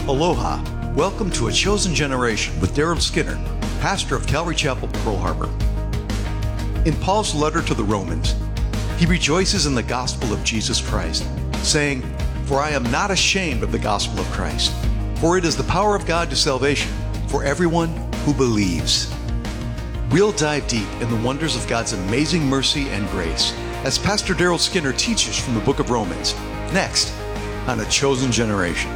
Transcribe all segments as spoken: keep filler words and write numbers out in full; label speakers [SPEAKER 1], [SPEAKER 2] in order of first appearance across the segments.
[SPEAKER 1] Aloha. Welcome to A Chosen Generation with Daryl Skinner, pastor of Calvary Chapel, Pearl Harbor. In Paul's letter to the Romans, he rejoices in the gospel of Jesus Christ, saying, "For I am not ashamed of the gospel of Christ, for it is the power of God to salvation for everyone who believes." We'll dive deep in the wonders of God's amazing mercy and grace as Pastor Daryl Skinner teaches from the book of Romans, next on A Chosen Generation.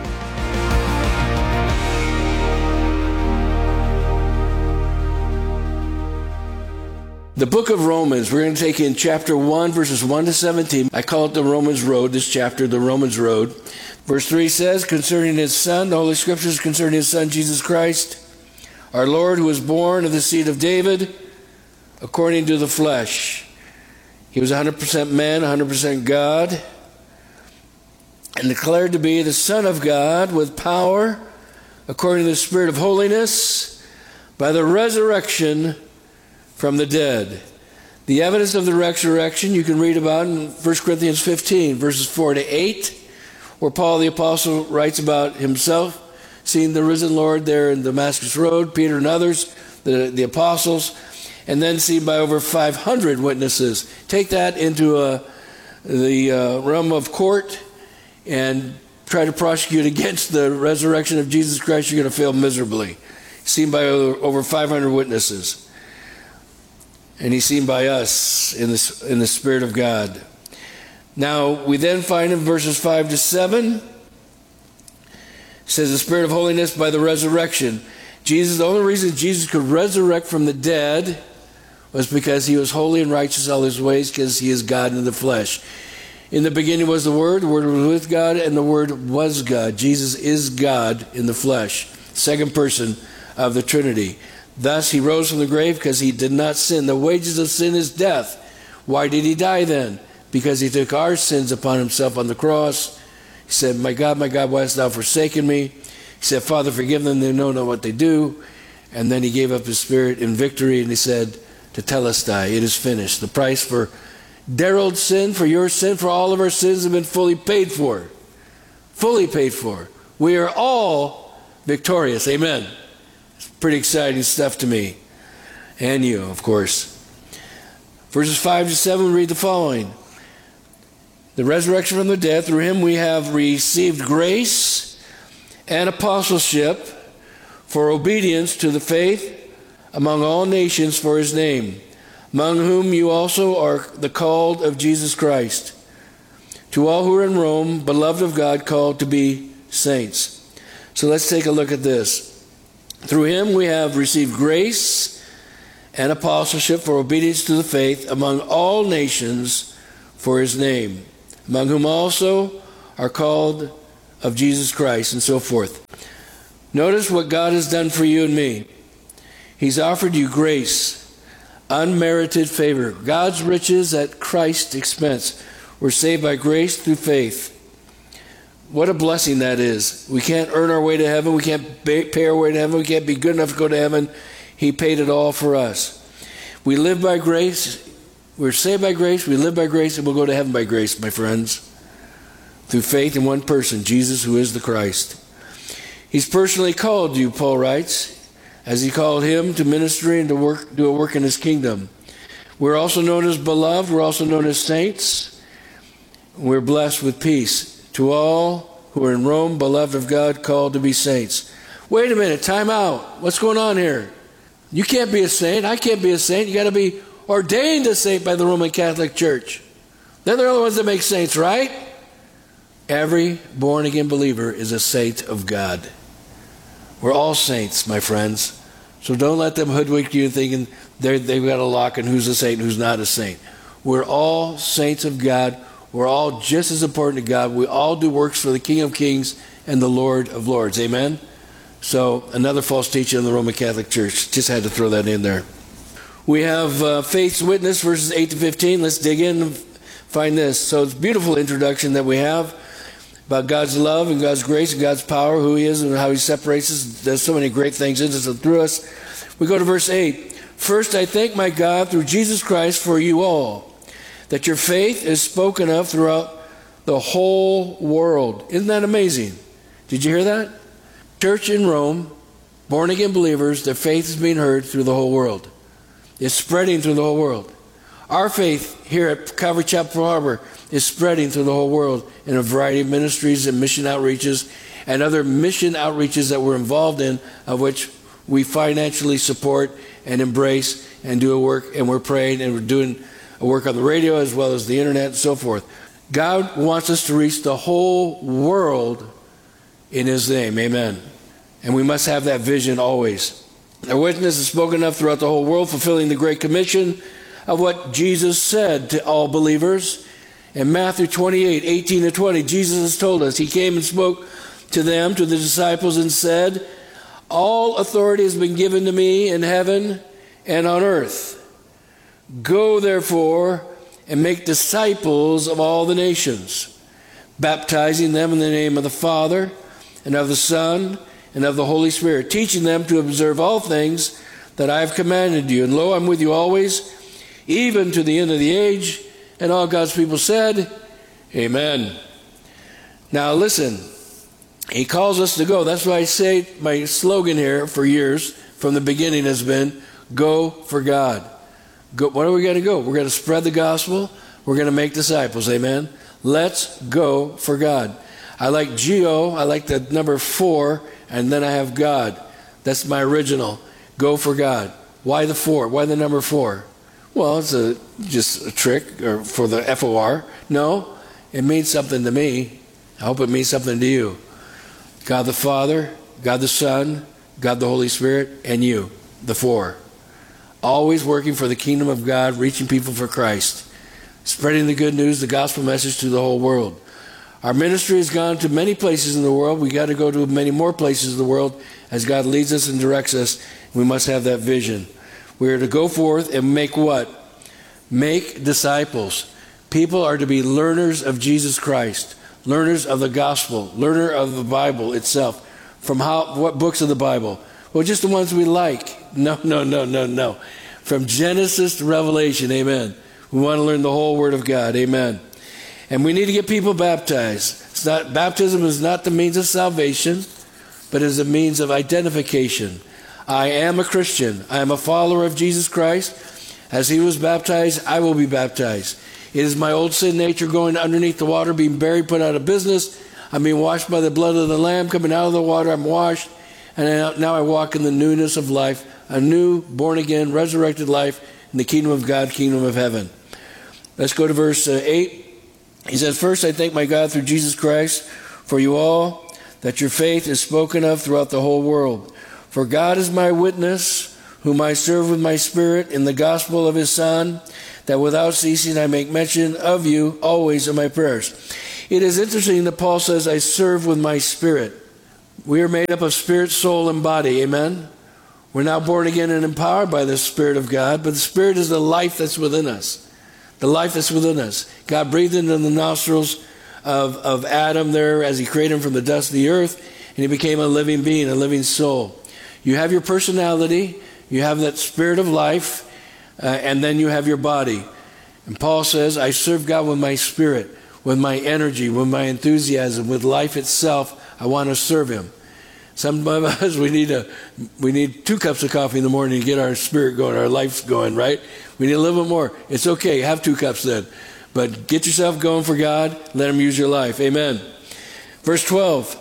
[SPEAKER 2] The book of Romans, we're going to take in chapter one, verses one to seventeen. I call it the Romans Road, this chapter, the Romans Road. Verse three says, concerning his Son, the Holy Scriptures concerning his Son, Jesus Christ, our Lord, who was born of the seed of David, according to the flesh. He was one hundred percent man, one hundred percent God, and declared to be the Son of God with power, according to the Spirit of holiness, by the resurrection from the dead. The evidence of the resurrection you can read about in First Corinthians fifteen, verses four to eight, where Paul the Apostle writes about himself seeing the risen Lord there in Damascus Road, Peter and others, the, the apostles, and then seen by over five hundred witnesses. Take that into uh, the uh, realm of court and try to prosecute against the resurrection of Jesus Christ, you're going to fail miserably. Seen by over, over five hundred witnesses. And he's seen by us in the, in the Spirit of God. Now, we then find in verses five to seven, it says the Spirit of holiness by the resurrection. Jesus, the only reason Jesus could resurrect from the dead was because he was holy and righteous all his ways, because he is God in the flesh. In the beginning was the Word, the Word was with God, and the Word was God. Jesus is God in the flesh, second person of the Trinity. Thus he rose from the grave because he did not sin. The wages of sin is death. Why did he die then? Because he took our sins upon himself on the cross. He said, "My God, my God, why hast thou forsaken me?" He said, "Father, forgive them, they know not what they do." And then he gave up his spirit in victory, and he said, "Tetelestai, it is finished." The price for Daryl's sin, for your sin, for all of our sins have been fully paid for. Fully paid for. We are all victorious. Amen. Pretty exciting stuff to me. And you, of course. Verses five to seven, read the following. The resurrection from the dead, through him we have received grace and apostleship for obedience to the faith among all nations for his name, among whom you also are the called of Jesus Christ. To all who are in Rome, beloved of God, called to be saints. So let's take a look at this. Through him we have received grace and apostleship for obedience to the faith among all nations for his name, among whom also are called of Jesus Christ, and so forth. Notice what God has done for you and me. He's offered you grace, unmerited favor, God's riches at Christ's expense. We're saved by grace through faith. What a blessing that is. We can't earn our way to heaven. We can't pay our way to heaven. We can't be good enough to go to heaven. He paid it all for us. We live by grace. We're saved by grace. We live by grace, and we'll go to heaven by grace, my friends. Through faith in one person, Jesus, who is the Christ. He's personally called you, Paul writes, as he called him to ministry and to work, do a work in his kingdom. We're also known as beloved. We're also known as saints. We're blessed with peace. To all who are in Rome, beloved of God, called to be saints. Wait a minute, time out. What's going on here? You can't be a saint. I can't be a saint. You got to be ordained a saint by the Roman Catholic Church. They're the only ones that make saints, right? Every born-again believer is a saint of God. We're all saints, my friends. So don't let them hoodwink you thinking they've got a lock on who's a saint and who's not a saint. We're all saints of God. We're all just as important to God. We all do works for the King of Kings and the Lord of Lords. Amen? So another false teaching in the Roman Catholic Church. Just had to throw that in there. We have uh, Faith's Witness, verses eight to fifteen. Let's dig in and find this. So it's a beautiful introduction that we have about God's love and God's grace and God's power, who he is and how he separates us, does so many great things in us and through us. We go to verse eight. First, I thank my God through Jesus Christ for you all, that your faith is spoken of throughout the whole world. Isn't that amazing? Did you hear that? church in Rome, born-again believers, their faith is being heard through the whole world. It's spreading through the whole world. Our faith here at Calvary Chapel Pearl Harbor is spreading through the whole world in a variety of ministries and mission outreaches and other mission outreaches that we're involved in, of which we financially support and embrace and do a work, and we're praying and we're doing a work on the radio as well as the internet and so forth. God wants us to reach the whole world in His name. Amen. And we must have that vision always. Our witness is spoken of throughout the whole world, fulfilling the Great Commission of what Jesus said to all believers. In Matthew twenty-eight, eighteen to twenty, Jesus has told us, He came and spoke to them, to the disciples, and said, all authority has been given to me in heaven and on earth. Go therefore and make disciples of all the nations, baptizing them in the name of the Father and of the Son and of the Holy Spirit, teaching them to observe all things that I have commanded you. And lo, I'm with you always, even to the end of the age. And all God's people said, Amen. Now listen, He calls us to go. That's why I say my slogan here for years, from the beginning, has been, go for God. Go, what are we going to go? We're going to spread the gospel. We're going to make disciples. Amen. Let's go for God. I like Geo. I like the number four, and then I have God. That's my original. Go for God. Why the four? Why the number four? Well, it's a, just a trick or for the F O R. No, it means something to me. I hope it means something to you. God the Father, God the Son, God the Holy Spirit, and you, the four. Always working for the kingdom of God, reaching people for Christ, spreading the good news, the gospel message to the whole world. Our ministry has gone to many places in the world. We got to go to many more places in the world as God leads us and directs us. We must have that vision. We are to go forth and make what? Make disciples. People are to be learners of Jesus Christ, learners of the gospel, learner of the Bible itself. From how? What books of the Bible? Well, just the ones we like. No, no, no, no, no. From Genesis to Revelation, amen. We want to learn the whole Word of God, amen. And we need to get people baptized. It's not, baptism is not the means of salvation, but is a means of identification. I am a Christian. I am a follower of Jesus Christ. As He was baptized, I will be baptized. It is my old sin nature going underneath the water, being buried, put out of business. I'm being washed by the blood of the Lamb, coming out of the water. I'm washed. And now I walk in the newness of life, a new, born-again, resurrected life in the kingdom of God, kingdom of heaven. Let's go to verse uh, eight. He says, first, I thank my God through Jesus Christ for you all, that your faith is spoken of throughout the whole world. For God is my witness, whom I serve with my spirit in the gospel of His Son, that without ceasing I make mention of you always in my prayers. It is interesting that Paul says, I serve with my spirit. We are made up of spirit, soul, and body. Amen? We're now born again and empowered by the Spirit of God, but the Spirit is the life that's within us. The life that's within us. God breathed into the nostrils of, of Adam there as He created him from the dust of the earth, and he became a living being, a living soul. You have your personality, you have that spirit of life, uh, and then you have your body. And Paul says, I serve God with my spirit, with my energy, with my enthusiasm, with life itself. I want to serve Him. Some of us, we need a, we need two cups of coffee in the morning to get our spirit going, our life's going, right? We need a little bit more. It's okay, have two cups then. But get yourself going for God. Let Him use your life. Amen. Verse twelve,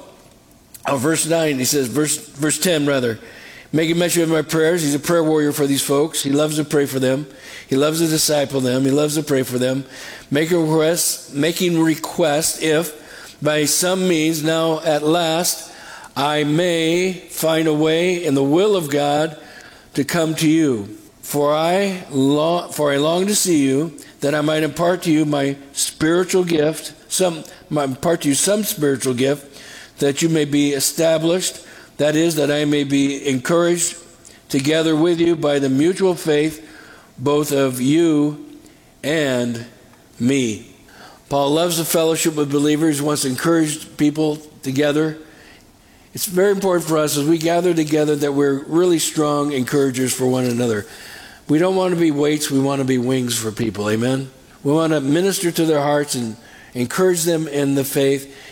[SPEAKER 2] or verse nine, he says, verse, verse ten rather, making mention of my prayers. He's a prayer warrior for these folks. He loves to pray for them. He loves to disciple them. He loves to pray for them. Making requests, making requests if by some means now at last I may find a way in the will of God to come to you. For I long, for I long to see you, that I might impart to you my spiritual gift, some might impart to you some spiritual gift, that you may be established. That is, that I may be encouraged together with you by the mutual faith, both of you and me. Paul loves the fellowship with believers. He wants to encourage people together. It's very important for us as we gather together that we're really strong encouragers for one another. We don't want to be weights. We want to be wings for people. Amen? We want to minister to their hearts and encourage them in the faith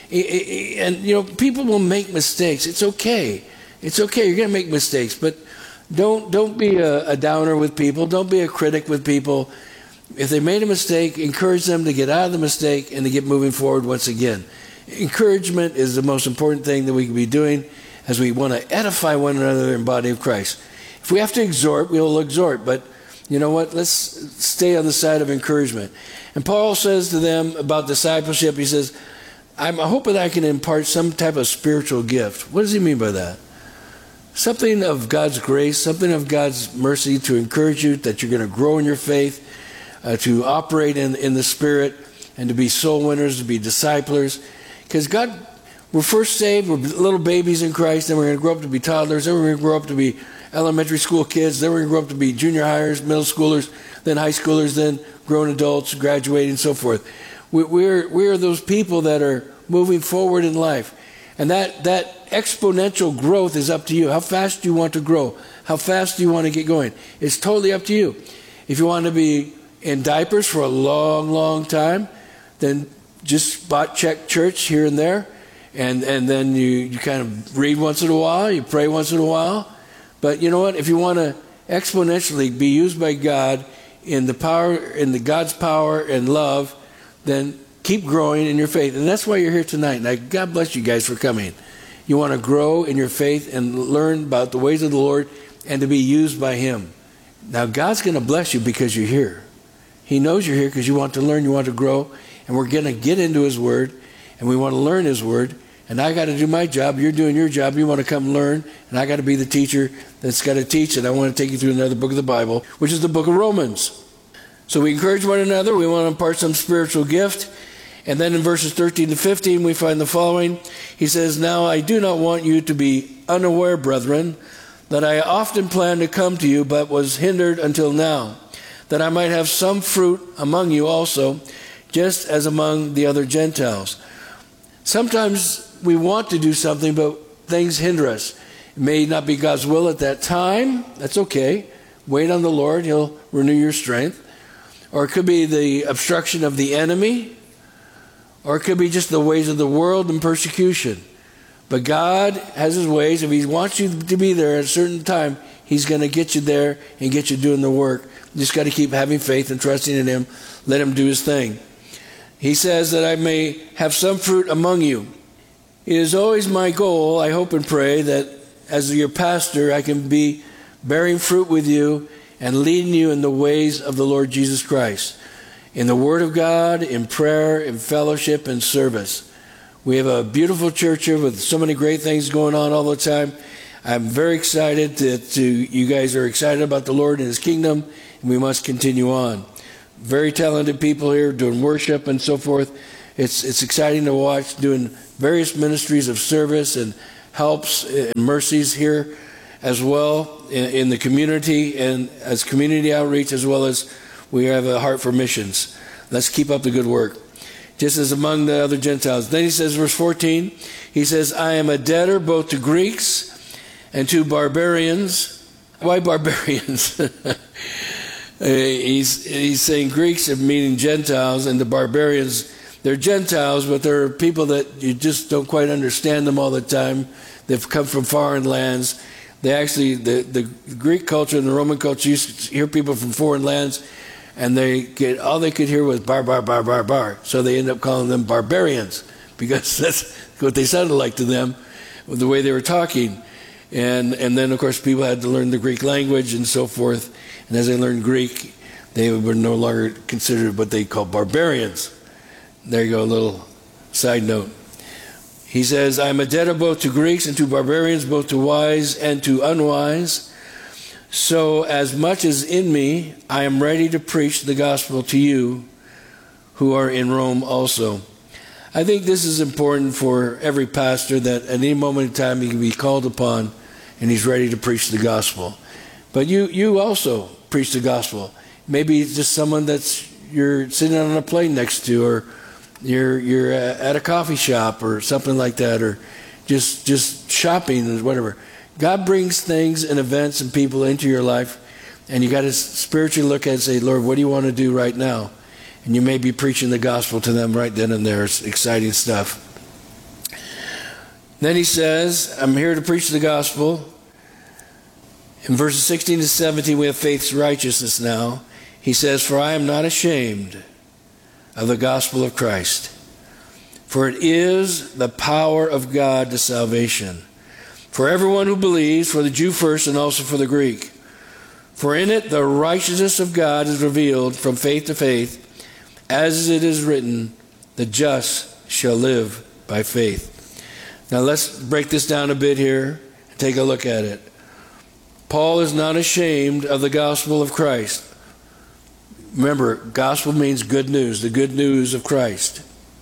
[SPEAKER 2] And, you know, people will make mistakes. It's okay. It's okay. You're going to make mistakes. But don't don't be a, a downer with people. Don't be a critic with people. If they made a mistake, encourage them to get out of the mistake and to get moving forward once again. Encouragement is the most important thing that we can be doing as we want to edify one another in the body of Christ. If we have to exhort, we will exhort. But you know what? Let's stay on the side of encouragement. And Paul says to them about discipleship, he says, I'm hoping I can impart some type of spiritual gift. What does he mean by that? Something of God's grace, something of God's mercy to encourage you that you're going to grow in your faith, uh, to operate in, in the Spirit, and to be soul winners, to be disciplers. Because God, we're first saved, we're little babies in Christ, then we're going to grow up to be toddlers, then we're going to grow up to be elementary school kids, then we're going to grow up to be junior hires, middle schoolers, then high schoolers, then grown adults, graduating, and so forth. We're, we're those people that are moving forward in life. And that, that exponential growth is up to you. How fast do you want to grow? How fast do you want to get going? It's totally up to you. If you want to be in diapers for a long, long time, then just spot check church here and there. And, and then you, you kind of read once in a while, you pray once in a while. But you know what? If you want to exponentially be used by God in the power, in the God's power and love, then keep growing in your faith. And that's why you're here tonight. Now, God bless you guys for coming. You want to grow in your faith and learn about the ways of the Lord and to be used by Him. Now, God's going to bless you because you're here. He knows you're here because you want to learn, you want to grow. And we're going to get into His Word, and we want to learn His Word. And I got to do my job. You're doing your job. You want to come learn. And I got to be the teacher that's got to teach. And I want to take you through another book of the Bible, which is the book of Romans. So we encourage one another. We want to impart some spiritual gift. And then in verses thirteen to fifteen, we find the following. He says, Now I do not want you to be unaware, brethren, that I often planned to come to you, but was hindered until now, that I might have some fruit among you also, just as among the other Gentiles. Sometimes we want to do something, but things hinder us. It may not be God's will at that time. That's okay. Wait on the Lord. He'll renew your strength. Or it could be the obstruction of the enemy. Or it could be just the ways of the world and persecution. But God has His ways. If He wants you to be there at a certain time, He's going to get you there and get you doing the work. You just got to keep having faith and trusting in Him. Let Him do His thing. He says that I may have some fruit among you. It is always my goal, I hope and pray, that as your pastor, I can be bearing fruit with you and leading you in the ways of the Lord Jesus Christ. In the Word of God, in prayer, in fellowship, and service. We have a beautiful church here with so many great things going on all the time. I'm very excited that to, you guys are excited about the Lord and His kingdom, and we must continue on. Very talented people here doing worship and so forth. It's it's exciting to watch, doing various ministries of service and helps and mercies here as well in, in the community and as community outreach, as well as we have a heart for missions. Let's keep up the good work, just as among the other Gentiles. Then he says, verse fourteen, he says, I am a debtor both to Greeks and to barbarians. Why barbarians? he's, he's saying Greeks are meaning Gentiles, and the barbarians, they're Gentiles, but they're people that you just don't quite understand them all the time. They've come from foreign lands. They actually, the, the Greek culture and the Roman culture used to hear people from foreign lands, and they get all they could hear was bar, bar, bar, bar, bar. So they end up calling them barbarians, because that's what they sounded like to them, with the way they were talking. And and then, of course, people had to learn the Greek language and so forth. And as they learned Greek, they were no longer considered what they called barbarians. There you go, a little side note. He says, I am a debtor both to Greeks and to barbarians, both to wise and to unwise. So as much as in me, I am ready to preach the gospel to you who are in Rome also. I think this is important for every pastor, that at any moment in time he can be called upon and he's ready to preach the gospel. But you, you also preach the gospel. Maybe it's just someone that's you're sitting on a plane next to, or you're you're at a coffee shop or something like that, or just just shopping or whatever. God brings things and events and people into your life, and you got to spiritually look at it and say, Lord, what do you want to do right now? And you may be preaching the gospel to them right then and there. It's exciting stuff. Then he says, I'm here to preach the gospel. In verses sixteen to seventeen, we have faith's righteousness now. He says, for I am not ashamed of the gospel of Christ, for it is the power of God to salvation, for everyone who believes, for the Jew first and also for the Greek. For in it the righteousness of God is revealed from faith to faith, as it is written, the just shall live by faith. Now let's break this down a bit here and take a look at it. Paul is not ashamed of the gospel of Christ. Remember, gospel means good news, the good news of Christ.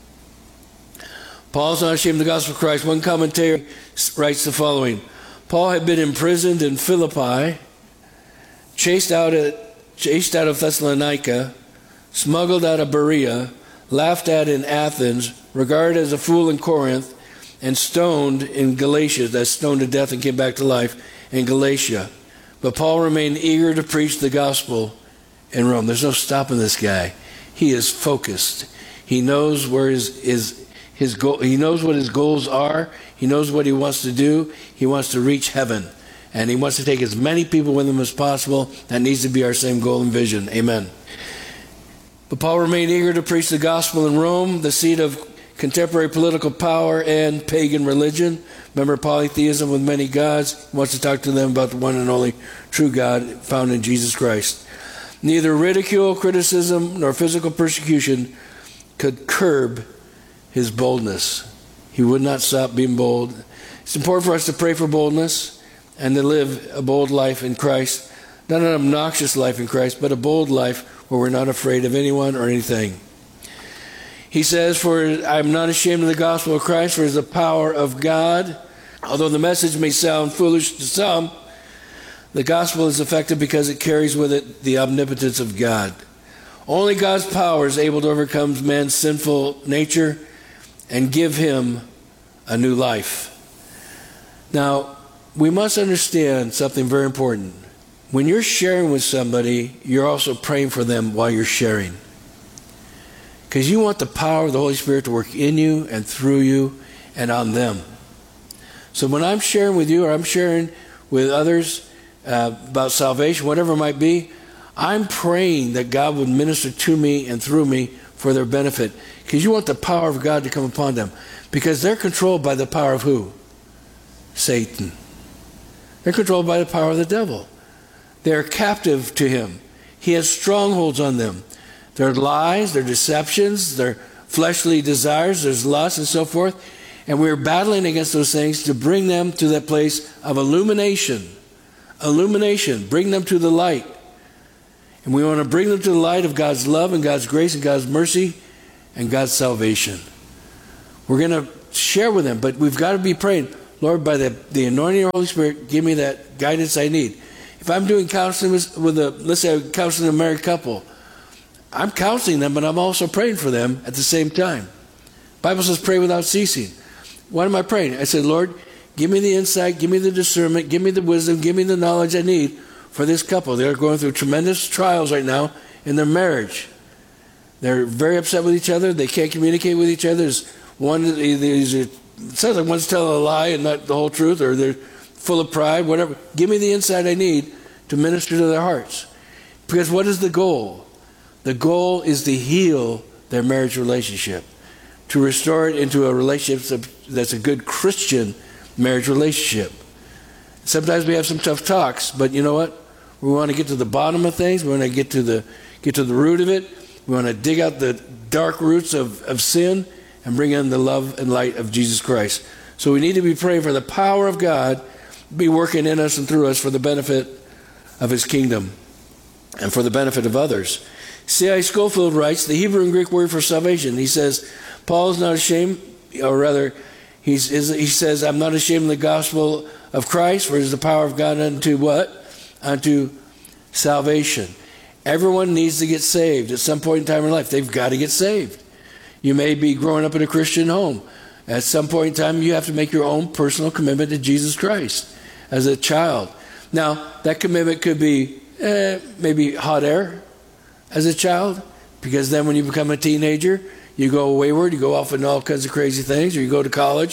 [SPEAKER 2] Paul's not ashamed of the gospel of Christ. One commentator writes the following. Paul had been imprisoned in Philippi, chased out, at, chased out of Thessalonica, smuggled out of Berea, laughed at in Athens, regarded as a fool in Corinth, and stoned in Galatia, that's stoned to death and came back to life in Galatia. But Paul remained eager to preach the gospel in Rome. There's no stopping this guy. He is focused. He knows where his, his, his goal, he knows what his goals are. He knows what he wants to do. He wants to reach heaven. And he wants to take as many people with him as possible. That needs to be our same goal and vision. Amen. But Paul remained eager to preach the gospel in Rome, the seat of contemporary political power and pagan religion. Remember polytheism with many gods. He wants to talk to them about the one and only true God found in Jesus Christ. Neither ridicule, criticism, nor physical persecution could curb his boldness. He would not stop being bold. It's important for us to pray for boldness and to live a bold life in Christ. Not an obnoxious life in Christ, but a bold life where we're not afraid of anyone or anything. He says, for I am not ashamed of the gospel of Christ, for it is the power of God. Although the message may sound foolish to some, the gospel is effective because it carries with it the omnipotence of God. Only God's power is able to overcome man's sinful nature and give him a new life. Now, we must understand something very important. When you're sharing with somebody, you're also praying for them while you're sharing. Because you want the power of the Holy Spirit to work in you and through you and on them. So when I'm sharing with you or I'm sharing with others uh, about salvation, whatever it might be, I'm praying that God would minister to me and through me for their benefit. Because you want the power of God to come upon them. Because they're controlled by the power of who? Satan. They're controlled by the power of the devil. They're captive to him. He has strongholds on them. Their lies, their deceptions, their fleshly desires, there's lust and so forth. And we're battling against those things to bring them to that place of illumination. Illumination. Bring them to the light. And we want to bring them to the light of God's love and God's grace and God's mercy and God's salvation. We're going to share with them, but we've got to be praying, Lord, by the, the anointing of the Holy Spirit, give me that guidance I need. If I'm doing counseling with, with a, let's say I'm counseling a married couple, I'm counseling them, but I'm also praying for them at the same time. The Bible says pray without ceasing. What am I praying? I said, Lord, give me the insight, give me the discernment, give me the wisdom, give me the knowledge I need for this couple. They're going through tremendous trials right now in their marriage. They're very upset with each other. They can't communicate with each other. There's one, it sounds like one's telling a lie and not the whole truth, or they're full of pride, whatever. Give me the insight I need to minister to their hearts. Because what is the goal? The goal is to heal their marriage relationship, to restore it into a relationship that's a good Christian marriage relationship. Sometimes we have some tough talks, but you know what? We want to get to the bottom of things. We want to get to the get to the root of it. We want to dig out the dark roots of, of sin and bring in the love and light of Jesus Christ. So we need to be praying for the power of God be working in us and through us for the benefit of his kingdom and for the benefit of others. C I Scofield writes, the Hebrew and Greek word for salvation. He says, Paul is not ashamed, or rather, he's, he says, I'm not ashamed of the gospel of Christ, for it is the power of God unto what? Unto salvation. Everyone needs to get saved at some point in time in life. They've got to get saved. You may be growing up in a Christian home. At some point in time, you have to make your own personal commitment to Jesus Christ as a child. Now, that commitment could be eh, maybe hot air as a child, because then when you become a teenager, you go wayward, you go off into all kinds of crazy things, or you go to college,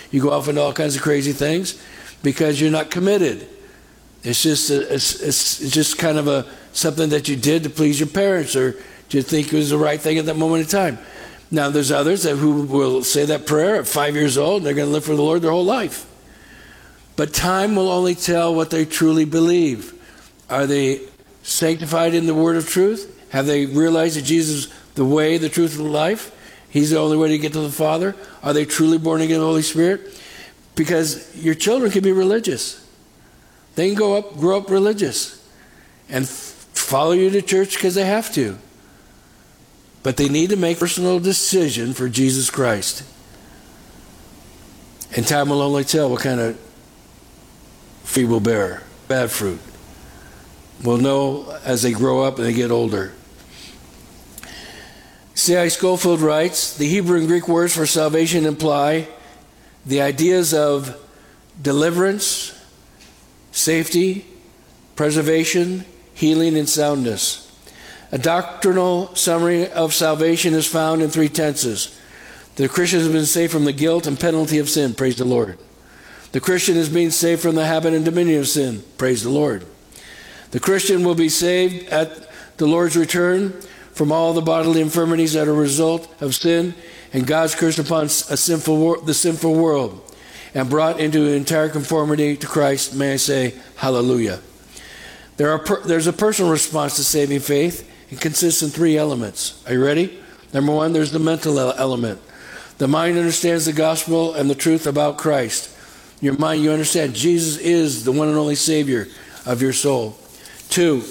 [SPEAKER 2] You go off into all kinds of crazy things because you're not committed. It's just a, it's, it's, it's just kind of a something that you did to please your parents or to think it was the right thing at that moment in time. Now, there's others that who will say that prayer at five years old, and they're going to live for the Lord their whole life. But time will only tell what they truly believe. Are they sanctified in the word of truth? Have they realized that Jesus is the way, the truth, and the life? He's the only way to get to the Father. Are they truly born again of the Holy Spirit? Because your children can be religious. They can go up, grow up religious and f- follow you to church because they have to. But they need to make a personal decision for Jesus Christ. And time will only tell what kind of fruit will bear. Bad fruit. We'll know as they grow up and they get older. C I Scofield writes, the Hebrew and Greek words for salvation imply the ideas of deliverance, safety, preservation, healing, and soundness. A doctrinal summary of salvation is found in three tenses. The Christian has been saved from the guilt and penalty of sin. Praise the Lord. The Christian is being saved from the habit and dominion of sin. Praise the Lord. The Christian will be saved at the Lord's return from all the bodily infirmities that are a result of sin and God's curse upon a sinful wor- the sinful world, and brought into entire conformity to Christ. May I say, hallelujah. There are per- there's a personal response to saving faith. It consists in three elements. Are you ready? Number one, there's the mental element. The mind understands the gospel and the truth about Christ. Your mind, you understand Jesus is the one and only Savior of your soul. Two,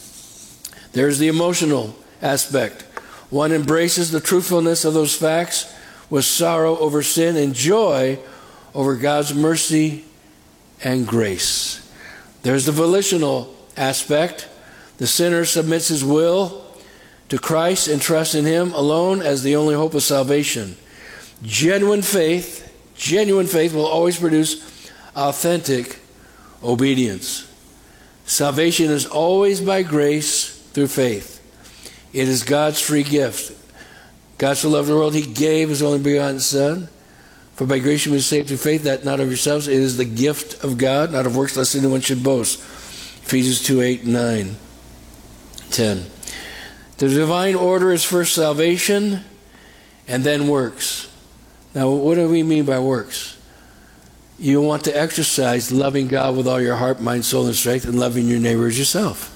[SPEAKER 2] there's the emotional aspect. One embraces the truthfulness of those facts with sorrow over sin and joy over God's mercy and grace. There's the volitional aspect. The sinner submits his will to Christ and trusts in Him alone as the only hope of salvation. Genuine faith, genuine faith will always produce authentic obedience. Salvation is always by grace through faith. It is God's free gift. God so loved the world, He gave His only begotten Son. For by grace you have been saved through faith, that not of yourselves. It is the gift of God, not of works, lest anyone should boast. Ephesians two, eight, nine, ten. The divine order is first salvation and then works. Now, what do we mean by works? You want to exercise loving God with all your heart, mind, soul, and strength, and loving your neighbor as yourself.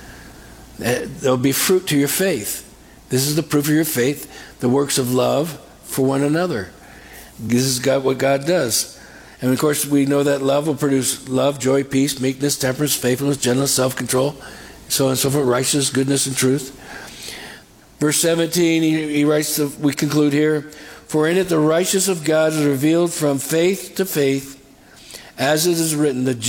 [SPEAKER 2] There'll be fruit to your faith. This is the proof of your faith, the works of love for one another. This is God, what God does. And of course, we know that love will produce love, joy, peace, meekness, temperance, faithfulness, gentleness, self-control, so on and so forth, righteousness, goodness, and truth. Verse seventeen, he, he writes, the, we conclude here, for in it the righteousness of God is revealed from faith to faith, as it is written, the